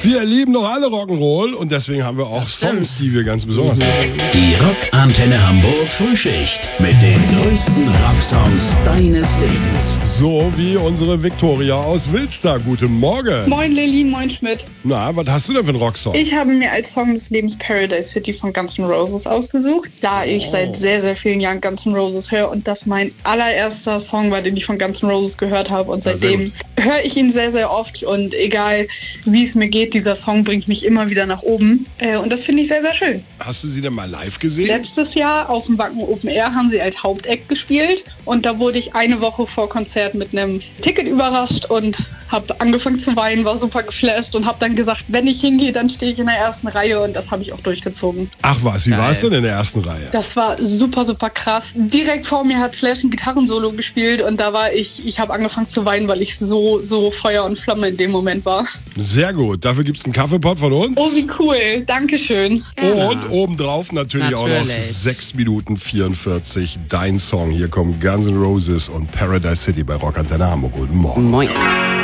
Wir lieben doch alle Rock'n'Roll und deswegen haben wir auch Songs, die wir ganz besonders lieben. Die Rockantenne Hamburg Frühschicht mit den größten Rocksongs deines Lebens. So wie unsere Victoria aus Wilster. Guten Morgen. Moin Lilly, moin Schmidt. Na, was hast du denn für einen Rocksong? Ich habe mir als Song des Lebens Paradise City von Guns N' Roses ausgesucht, da ich seit sehr, sehr vielen Jahren Guns N' Roses höre und das mein allererster Song war, den ich von Guns N' Roses gehört habe und seitdem höre ich ihn sehr, sehr oft und egal wie es mir geht, dieser Song bringt mich immer wieder nach oben und das finde ich sehr, sehr schön. Hast du sie denn mal live gesehen? Letztes Jahr auf dem Wacken Open Air haben sie als Hauptact gespielt und da wurde ich eine Woche vor Konzert mit einem Ticket überrascht und habe angefangen zu weinen, war super geflasht und habe dann gesagt, wenn ich hingehe, dann stehe ich in der ersten Reihe und das habe ich auch durchgezogen. Ach was, wie war es denn in der ersten Reihe? Das war super, super krass. Direkt vor mir hat Slash ein Gitarrensolo gespielt und da war ich habe angefangen zu weinen, weil ich so Feuer und Flamme in dem Moment war. Sehr gut, dafür gibt es einen Kaffeepott von uns. Oh, wie cool, Dankeschön. Und obendrauf natürlich auch noch 6 Minuten 44 dein Song. Hier kommen Guns N' Roses und Paradise City bei Rockantenne Hamburg. Guten Morgen. Moin.